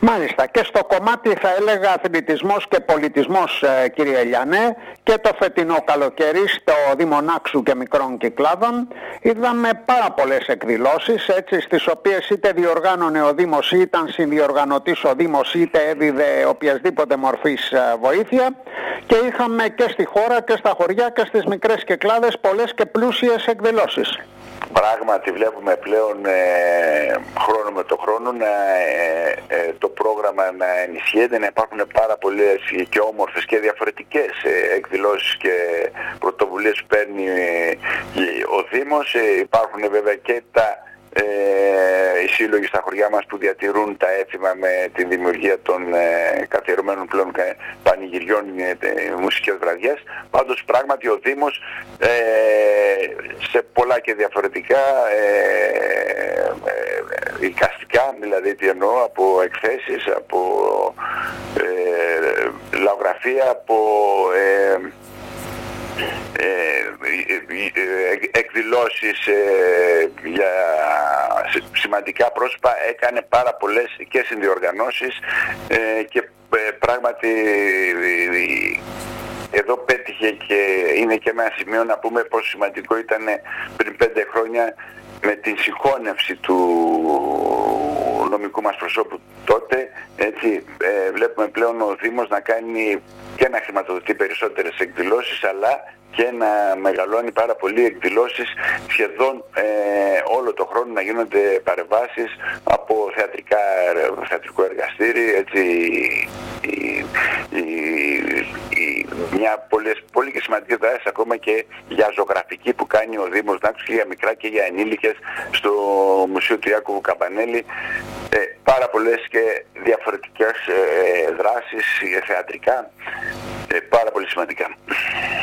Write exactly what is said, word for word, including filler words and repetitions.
Μάλιστα, και στο κομμάτι θα έλεγα αθλητισμός και πολιτισμός, κύριε Ελιανέ, και το φετινό καλοκαίρι στο Δήμο Νάξου και Μικρών Κυκλάδων είδαμε πάρα πολλές εκδηλώσεις, έτσι, στις οποίες είτε διοργάνωνε ο Δήμος ή ήταν συνδιοργανωτής ο Δήμος, είτε έδιδε οποιασδήποτε μορφής βοήθεια, και είχαμε και στη χώρα και στα χωριά και στις μικρές Κυκλάδες πολλές και πλούσιες εκδηλώσεις. Πράγματι βλέπουμε πλέον ε, χρόνο με το χρόνο να, ε, ε, το πρόγραμμα να ενισχύεται, να υπάρχουν πάρα πολλές και όμορφες και διαφορετικές ε, εκδηλώσεις και πρωτοβουλίες που παίρνει ε, ο Δήμος. Ε, υπάρχουν βέβαια και τα Ε, οι σύλλογοι στα χωριά μας που διατηρούν τα έθιμα με τη δημιουργία των ε, καθιερωμένων πλέον πανηγυριών ε, μουσικές βραδιές. Πάντως πράγματι ο Δήμος ε, σε πολλά και διαφορετικά ε, ε, εικαστικά, δηλαδή τι εννοώ, από εκθέσεις, από ε, λαογραφία, από ε, Ε, εκδηλώσεις ε, για σημαντικά πρόσωπα, έκανε πάρα πολλές και συνδιοργανώσεις ε, και ε, πράγματι εδώ πέτυχε, και είναι και ένα σημείο να πούμε πόσο σημαντικό ήταν πριν πέντε χρόνια με την συγχώνευση του νομικού μας προσώπου τότε. Έτσι, ε, βλέπουμε πλέον ο Δήμος να κάνει και να χρηματοδοτεί περισσότερες εκδηλώσεις, αλλά και να μεγαλώνει πάρα πολύ εκδηλώσεις σχεδόν ε, όλο το χρόνο, να γίνονται παρεμβάσεις από θεατρικά, θεατρικό εργαστήρι, έτσι, η, η, η, μια πολλές, πολύ και σημαντική δράση ακόμα και για ζωγραφική που κάνει ο Δήμος Νάξου και για μικρά και για ενήλικες στο Μουσείο του Ιάκωβου Καμπανέλη. Ε, πάρα πολλές και διαφορετικές ε, δράσεις θεατρικά, ε, πάρα πολύ σημαντικά.